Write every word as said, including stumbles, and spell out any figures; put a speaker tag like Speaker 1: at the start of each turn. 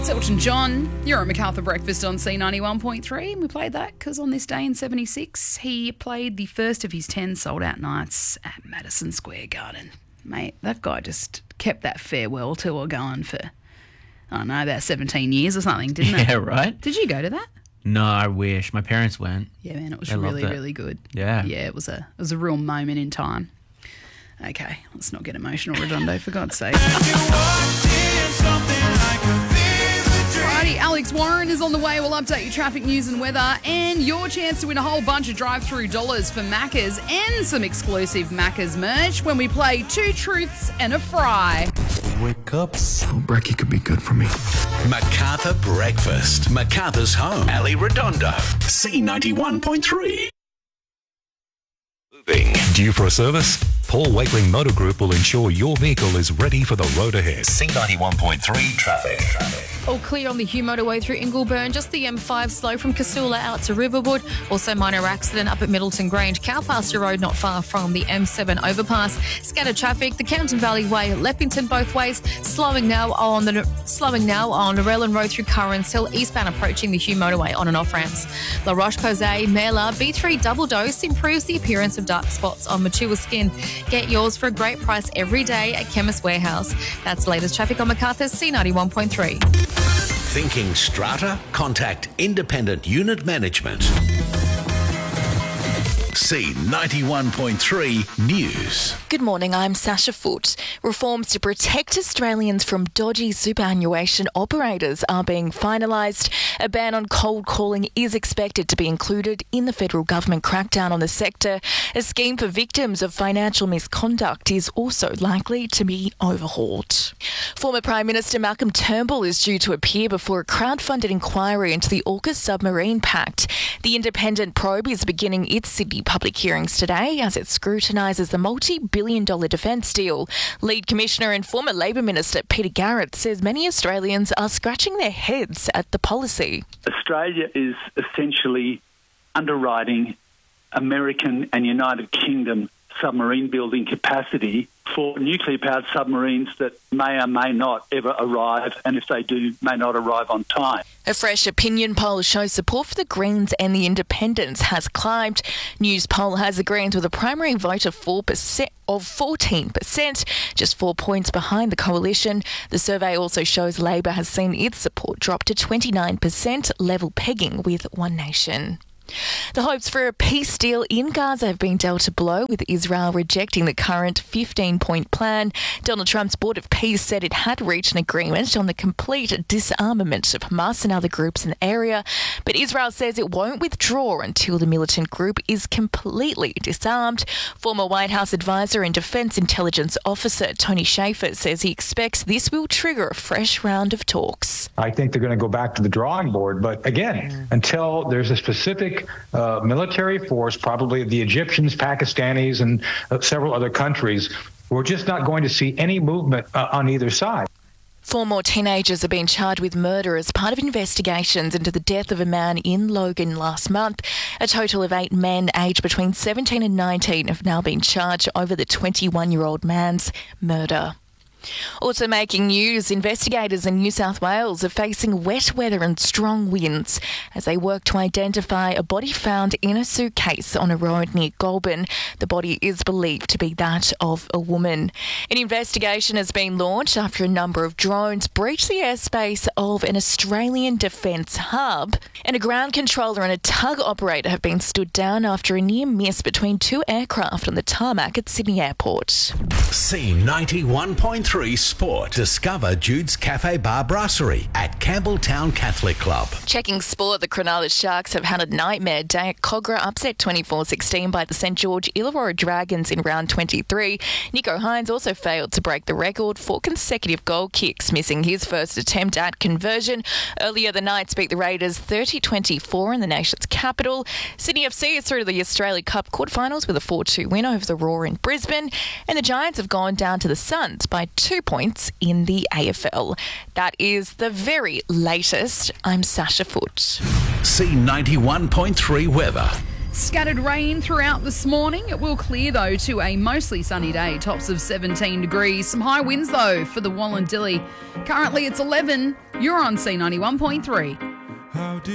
Speaker 1: It's Elton John. You're at Macarthur Breakfast on C ninety-one point three. And we played that because on this day in seventy-six, he played the first of his ten sold-out nights at Madison Square Garden. Mate, that guy just kept that farewell tour going for, I don't know, about seventeen years or something, didn't it?
Speaker 2: Yeah, right.
Speaker 1: Did you go to that?
Speaker 2: No, I wish. My parents went.
Speaker 1: Yeah, man, it was
Speaker 2: They loved
Speaker 1: really,
Speaker 2: it.
Speaker 1: really good.
Speaker 2: Yeah.
Speaker 1: Yeah, it was a it was a real moment in time. Okay, let's not get emotional, Redondo, for God's sake. Alrighty, Alex Warren is on the way. We'll update your traffic news and weather and your chance to win a whole bunch of drive-through dollars for Macca's and some exclusive Macca's merch when we play Two Truths and a Fry.
Speaker 3: Wake up. Oh, brekkie could be good for me.
Speaker 4: Macarthur Breakfast. Macarthur's home. Ali Redondo. C ninety-one point three. Moving.
Speaker 5: Due for a service? Paul Wakeling Motor Group will ensure your vehicle is ready for the road ahead.
Speaker 4: C ninety-one point three traffic. Traffic.
Speaker 6: All clear on the Hugh motorway through Ingleburn, just the M five slow from Casula out to Riverwood. Also minor accident up at Middleton Grange, Cowpasture Road not far from the M seven overpass. Scattered traffic, the Camden Valley Way, Leppington both ways, slowing now on the slowing now on Narellan Road through Currans Hill, eastbound approaching the Hugh motorway on and off ramps. La Roche-Posay, Merla, B three double dose improves the appearance of dark spots on mature skin. Get yours for a great price every day at Chemist Warehouse. That's the latest traffic on Macarthur's C ninety-one point three.
Speaker 4: Thinking strata? Contact Independent Unit Management. C ninety-one point three News.
Speaker 7: Good morning, I'm Sasha Foote. Reforms to protect Australians from dodgy superannuation operators are being finalised. A ban on cold calling is expected to be included in the federal government crackdown on the sector. A scheme for victims of financial misconduct is also likely to be overhauled. Former Prime Minister Malcolm Turnbull is due to appear before a crowd-funded inquiry into the AUKUS submarine pact. The independent probe is beginning its Sydney public hearings today as it scrutinises the multi-billion dollar defence deal. Lead Commissioner and former Labor Minister Peter Garrett says many Australians are scratching their heads at the policy.
Speaker 8: Australia is essentially underwriting American and United Kingdom submarine building capacity for nuclear-powered submarines that may or may not ever arrive, and if they do, may not arrive on time.
Speaker 7: A fresh opinion poll shows support for the Greens and the Independents has climbed. News poll has the Greens with a primary vote of four percent of fourteen percent, just four points behind the coalition. The survey also shows Labor has seen its support drop to twenty-nine percent, level pegging with One Nation. The hopes for a peace deal in Gaza have been dealt a blow, with Israel rejecting the current fifteen-point plan. Donald Trump's Board of Peace said it had reached an agreement on the complete disarmament of Hamas and other groups in the area, but Israel says it won't withdraw until the militant group is completely disarmed. Former White House advisor and Defense Intelligence Officer Tony Shaffer says he expects this will trigger a fresh round of talks.
Speaker 9: I think they're going to go back to the drawing board, but again, until there's a specific Uh, military force, probably the Egyptians, Pakistanis, and uh, several other countries, we're just not going to see any movement uh, on either side.
Speaker 7: Four more teenagers have been charged with murder as part of investigations into the death of a man in Logan last month. A total of eight men aged between seventeen and nineteen have now been charged over the twenty-one-year-old man's murder. Also making news, investigators in New South Wales are facing wet weather and strong winds as they work to identify a body found in a suitcase on a road near Goulburn. The body is believed to be that of a woman. An investigation has been launched after a number of drones breached the airspace of an Australian defence hub, and a ground controller and a tug operator have been stood down after a near miss between two aircraft on the tarmac at Sydney Airport.
Speaker 4: C ninety-one point three Sport. Discover Jude's Cafe Bar Brasserie at Campbelltown Catholic Club.
Speaker 7: Checking sport, the Cronulla Sharks have had a nightmare day at Cogra, upset twenty-four sixteen by the St George Illawarra Dragons in round twenty-three. Nico Hines also failed to break the record for consecutive goal kicks, missing his first attempt at conversion. Earlier, the Knights beat the Raiders thirty twenty-four in the nation's capital. Sydney F C is through to the Australia Cup quarterfinals with a four two win over the Roar in Brisbane, and the Giants have gone down to the Suns by two points in the A F L. That is the very latest. I'm Sasha Foote.
Speaker 4: C ninety-one point three weather.
Speaker 1: Scattered rain throughout this morning. It will clear, though, to a mostly sunny day. Tops of seventeen degrees. Some high winds, though, for the Wallandilly. Currently, it's eleven. You're on C ninety-one point three.